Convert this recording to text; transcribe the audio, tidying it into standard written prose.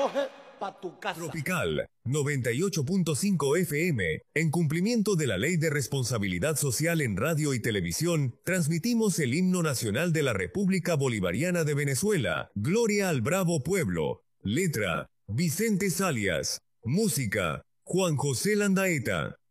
recoge pa' tu casa. Tropical 98.5 FM. En cumplimiento de la Ley de Responsabilidad Social en Radio y Televisión, transmitimos el himno nacional de la República Bolivariana de Venezuela. Gloria al bravo pueblo. Letra: Vicente Salias. Música: Juan José Landaeta.